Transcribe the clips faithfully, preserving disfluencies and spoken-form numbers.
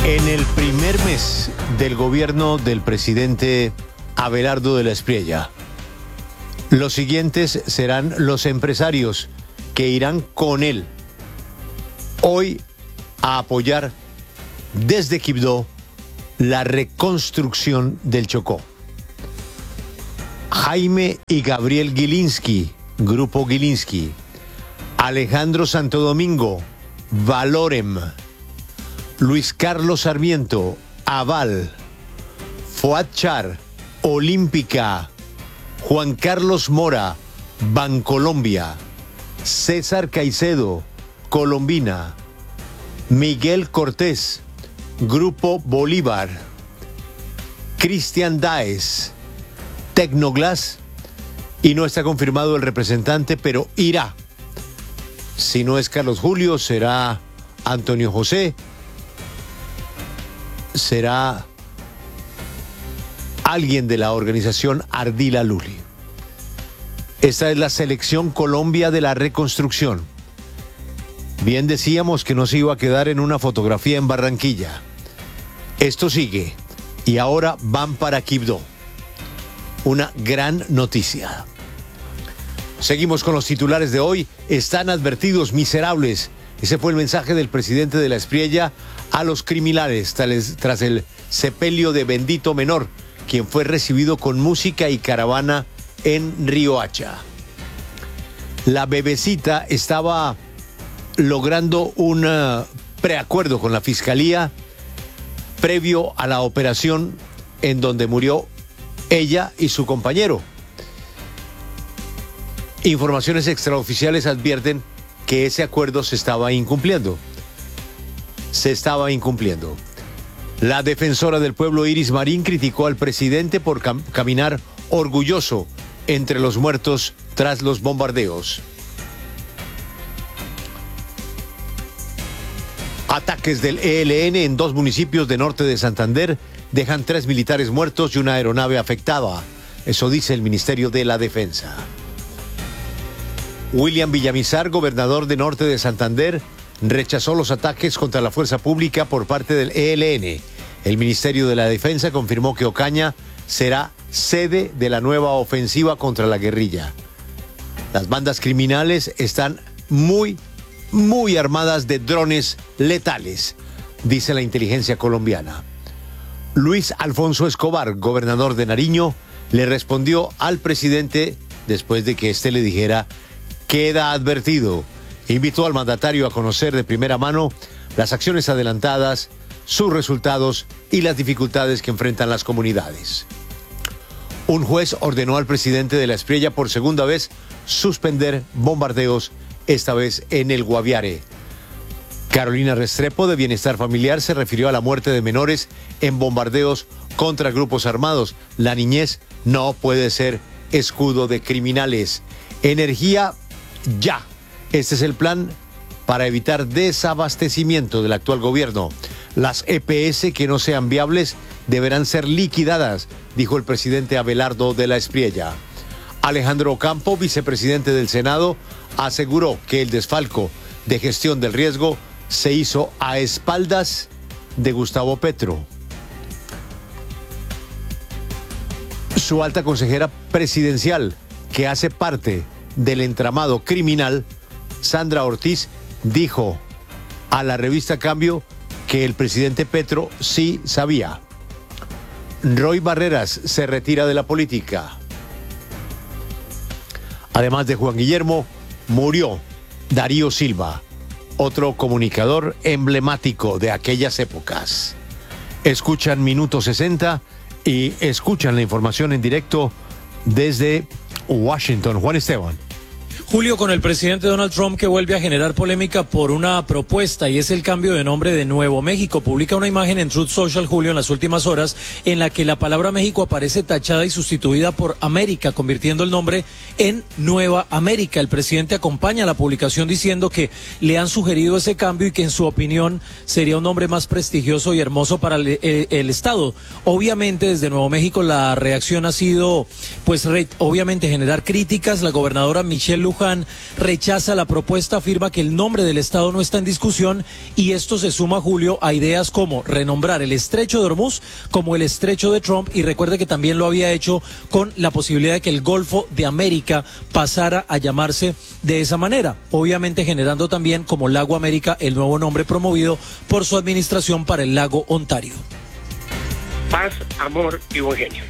En el primer mes del gobierno del presidente Abelardo de la Espriella, los siguientes serán los empresarios que irán con él hoy a apoyar desde Quibdó la reconstrucción del Chocó. Jaime y Gabriel Gilinski, Grupo Gilinski. Alejandro Santo Domingo, Valorem. Luis Carlos Sarmiento, Aval. Fuad Char, Olímpica. Juan Carlos Mora, Bancolombia. César Caicedo, Colombina. Miguel Cortés, Grupo Bolívar. Cristian Daes, Tecnoglass, y no está confirmado el representante, pero irá. Si no es Carlos Julio, será Antonio José, será alguien de la organización Ardila Luli. Esta es la selección Colombia de la reconstrucción. Bien decíamos que no se iba a quedar en una fotografía en Barranquilla. Esto sigue y ahora van para Quibdó. Una gran noticia. Seguimos con los titulares de hoy. Están advertidos miserables. Ese fue el mensaje del presidente de la Espriella a los criminales tras el sepelio de Bendito Menor, quien fue recibido con música y caravana en Riohacha. La bebecita estaba logrando un uh, preacuerdo con la fiscalía previo a la operación en donde murió ella y su compañero. Informaciones extraoficiales advierten que ese acuerdo se estaba incumpliendo. Se estaba incumpliendo. La defensora del pueblo Iris Marín criticó al presidente por cam- caminar orgulloso entre los muertos tras los bombardeos. Ataques del E L N en dos municipios de norte de Santander dejan tres militares muertos y una aeronave afectada. Eso dice el Ministerio de la Defensa. William Villamizar, gobernador de norte de Santander, rechazó los ataques contra la fuerza pública por parte del E L N. El Ministerio de la Defensa confirmó que Ocaña será sede de la nueva ofensiva contra la guerrilla. Las bandas criminales están muy, muy armadas de drones letales, dice la inteligencia colombiana. Luis Alfonso Escobar, gobernador de Nariño, le respondió al presidente después de que éste le dijera: queda advertido. Invitó al mandatario a conocer de primera mano las acciones adelantadas, sus resultados y las dificultades que enfrentan las comunidades. Un juez ordenó al presidente de la Espriella por segunda vez suspender bombardeos, esta vez en el Guaviare. Carolina Restrepo, de Bienestar Familiar, se refirió a la muerte de menores en bombardeos contra grupos armados. La niñez no puede ser escudo de criminales. Energía ya. Este es el plan para evitar desabastecimiento del actual gobierno. Las E P S que no sean viables deberán ser liquidadas, dijo el presidente Abelardo de la Espriella. Alejandro Ocampo, vicepresidente del Senado, aseguró que el desfalco de gestión del riesgo se hizo a espaldas de Gustavo Petro. Su alta consejera presidencial, que hace parte del entramado criminal, Sandra Ortiz, dijo a la revista Cambio que el presidente Petro sí sabía. Roy Barreras se retira de la política. Además de Juan Guillermo, murió Darío Silva, otro comunicador emblemático de aquellas épocas. Escuchan Minuto sesenta y escuchan la información en directo desde Washington. Juan Esteban. Julio, con el presidente Donald Trump, que vuelve a generar polémica por una propuesta, y es el cambio de nombre de Nuevo México. Publica una imagen en Truth Social, Julio, en las últimas horas, en la que la palabra México aparece tachada y sustituida por América, convirtiendo el nombre en Nueva América. El presidente acompaña la publicación diciendo que le han sugerido ese cambio y que en su opinión sería un nombre más prestigioso y hermoso para el, el, el Estado. Obviamente, desde Nuevo México la reacción ha sido, pues, re, obviamente generar críticas. La gobernadora Michelle Luján Rouhani rechaza la propuesta, afirma que el nombre del Estado no está en discusión, y esto se suma, Julio, a ideas como renombrar el Estrecho de Hormuz como el Estrecho de Trump, y recuerde que también lo había hecho con la posibilidad de que el Golfo de América pasara a llamarse de esa manera, obviamente generando también como Lago América el nuevo nombre promovido por su administración para el lago Ontario. Paz, amor y buen genio.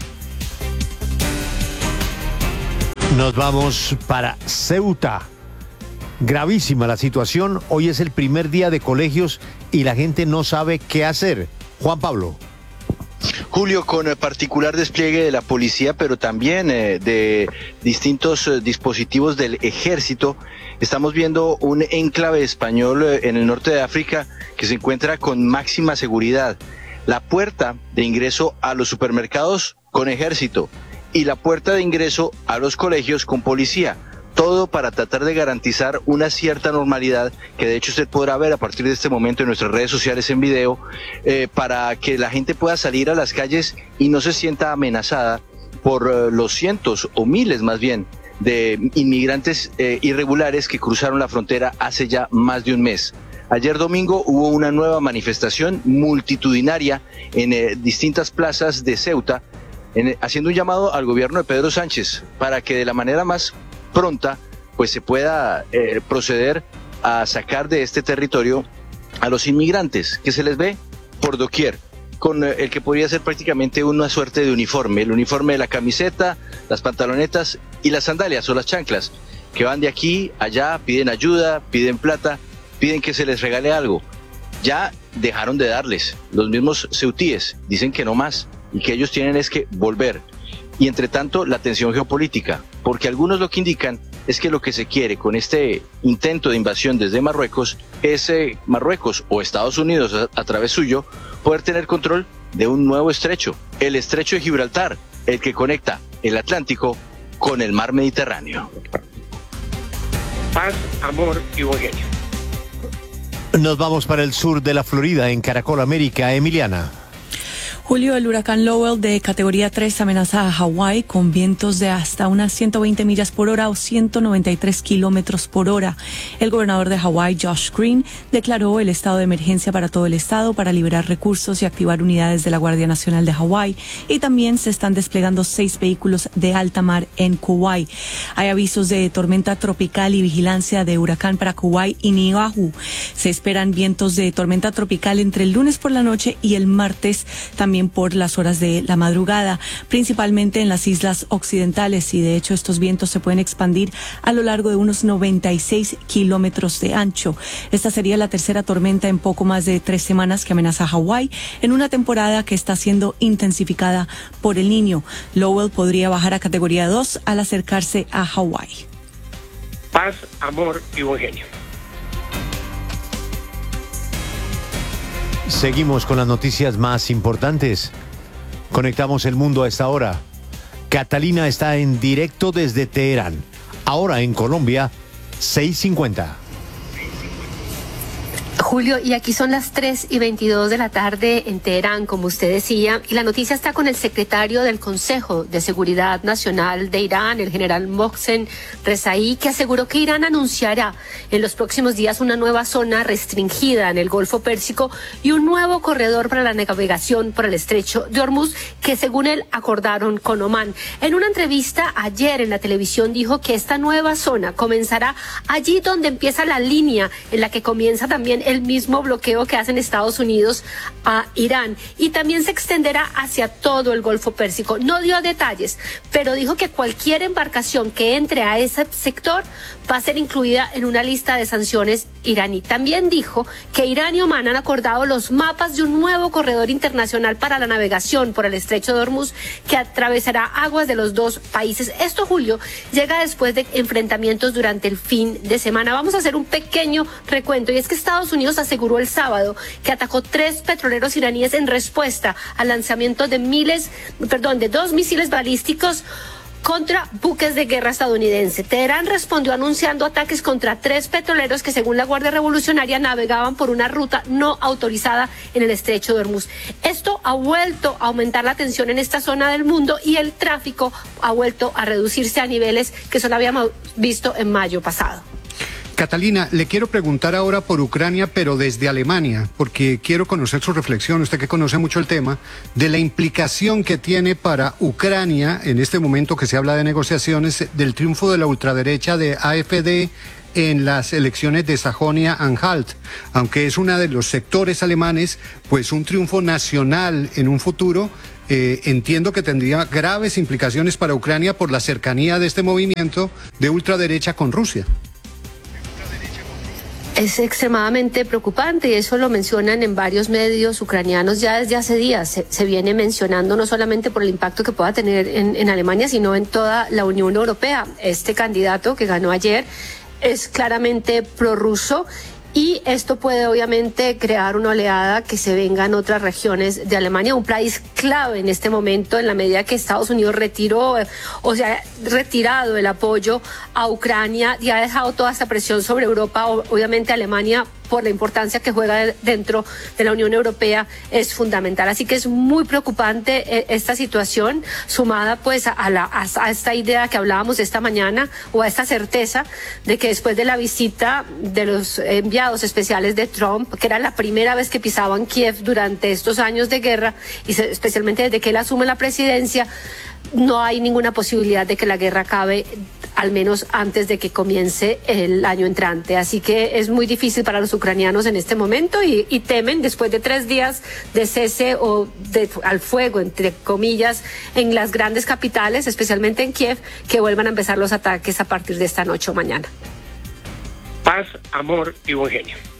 Nos vamos para Ceuta. Gravísima la situación. Hoy es el primer día de colegios y la gente no sabe qué hacer. Juan Pablo. Julio, con particular despliegue de la policía, pero también eh, de distintos eh, dispositivos del ejército, estamos viendo un enclave español eh, en el norte de África que se encuentra con máxima seguridad. La puerta de ingreso a los supermercados con ejército y la puerta de ingreso a los colegios con policía. Todo para tratar de garantizar una cierta normalidad, que de hecho usted podrá ver a partir de este momento en nuestras redes sociales en video, eh, para que la gente pueda salir a las calles y no se sienta amenazada por eh, los cientos o miles más bien de inmigrantes eh, irregulares que cruzaron la frontera hace ya más de un mes. Ayer domingo hubo una nueva manifestación multitudinaria en eh, distintas plazas de Ceuta, en, haciendo un llamado al gobierno de Pedro Sánchez para que de la manera más pronta pues se pueda eh, proceder a sacar de este territorio a los inmigrantes, que se les ve por doquier, con eh, el que podría ser prácticamente una suerte de uniforme, el uniforme de la camiseta, las pantalonetas y las sandalias o las chanclas, que van de aquí allá, piden ayuda, piden plata, piden que se les regale algo. Ya dejaron de darles, los mismos ceutíes dicen que no más y que ellos tienen es que volver. Y entre tanto la tensión geopolítica, porque algunos lo que indican es que lo que se quiere con este intento de invasión desde Marruecos es eh, Marruecos o Estados Unidos a, a través suyo poder tener control de un nuevo estrecho, el estrecho de Gibraltar, el que conecta el Atlántico con el mar Mediterráneo. Paz, amor y buen genio. Nos vamos para el sur de la Florida, en Caracol América. Emiliana. Julio, el huracán Lowell de categoría tres amenaza a Hawái con vientos de hasta unas ciento veinte millas por hora o ciento noventa y tres kilómetros por hora. El gobernador de Hawái, Josh Green, declaró el estado de emergencia para todo el estado para liberar recursos y activar unidades de la Guardia Nacional de Hawái, y también se están desplegando seis vehículos de alta mar en Kauai. Hay avisos de tormenta tropical y vigilancia de huracán para Kauai y Niuahu. Se esperan vientos de tormenta tropical entre el lunes por la noche y el martes también por las horas de la madrugada, principalmente en las islas occidentales, y de hecho estos vientos se pueden expandir a lo largo de unos noventa y seis kilómetros de ancho. Esta sería la tercera tormenta en poco más de tres semanas que amenaza a Hawái en una temporada que está siendo intensificada por el Niño. Lowell podría bajar a categoría dos al acercarse a Hawái. Paz, amor y buen genio. Seguimos con las noticias más importantes. Conectamos el mundo a esta hora. Catalina está en directo desde Teherán. Ahora en Colombia, seis cincuenta. Julio, y aquí son las tres y veintidós de la tarde en Teherán, como usted decía, y la noticia está con el secretario del Consejo de Seguridad Nacional de Irán, el general Mohsen Rezaei, que aseguró que Irán anunciará en los próximos días una nueva zona restringida en el Golfo Pérsico y un nuevo corredor para la navegación por el Estrecho de Hormuz, que según él acordaron con Omán. En una entrevista ayer en la televisión dijo que esta nueva zona comenzará allí donde empieza la línea en la que comienza también el mismo bloqueo que hacen Estados Unidos a Irán, y también se extenderá hacia todo el Golfo Pérsico. No dio detalles, pero dijo que cualquier embarcación que entre a ese sector va a ser incluida en una lista de sanciones iraní. También dijo que Irán y Omán han acordado los mapas de un nuevo corredor internacional para la navegación por el Estrecho de Hormuz que atravesará aguas de los dos países. Esto, Julio, llega después de enfrentamientos durante el fin de semana. Vamos a hacer un pequeño recuento, y es que Estados Unidos aseguró el sábado que atacó tres petroleros iraníes en respuesta al lanzamiento de miles, perdón, de dos misiles balísticos contra buques de guerra estadounidense. Teherán respondió anunciando ataques contra tres petroleros que, según la Guardia Revolucionaria, navegaban por una ruta no autorizada en el estrecho de Hormuz. Esto ha vuelto a aumentar la tensión en esta zona del mundo y el tráfico ha vuelto a reducirse a niveles que solo habíamos visto en mayo pasado. Catalina, le quiero preguntar ahora por Ucrania, pero desde Alemania, porque quiero conocer su reflexión, usted que conoce mucho el tema, de la implicación que tiene para Ucrania, en este momento que se habla de negociaciones, del triunfo de la ultraderecha de A F D en las elecciones de Sajonia-Anhalt. Aunque es uno de los sectores alemanes, pues un triunfo nacional en un futuro, eh, entiendo que tendría graves implicaciones para Ucrania por la cercanía de este movimiento de ultraderecha con Rusia. Es extremadamente preocupante y eso lo mencionan en varios medios ucranianos ya desde hace días. Se, se viene mencionando no solamente por el impacto que pueda tener en, en Alemania, sino en toda la Unión Europea. Este candidato que ganó ayer es claramente prorruso y esto puede obviamente crear una oleada que se venga en otras regiones de Alemania, un país clave en este momento en la medida que Estados Unidos retiró, o sea, retirado el apoyo a Ucrania y ha dejado toda esta presión sobre Europa. Obviamente Alemania, por la importancia que juega dentro de la Unión Europea, es fundamental. Así que es muy preocupante esta situación, sumada pues a, la, a esta idea que hablábamos esta mañana, o a esta certeza de que después de la visita de los enviados especiales de Trump, que era la primera vez que pisaban Kiev durante estos años de guerra, y especialmente desde que él asume la presidencia, no hay ninguna posibilidad de que la guerra acabe, al menos antes de que comience el año entrante. Así que es muy difícil para los ucranianos en este momento y, y temen, después de tres días de cese o de, al fuego, entre comillas, en las grandes capitales, especialmente en Kiev, que vuelvan a empezar los ataques a partir de esta noche o mañana. Paz, amor y buen genio.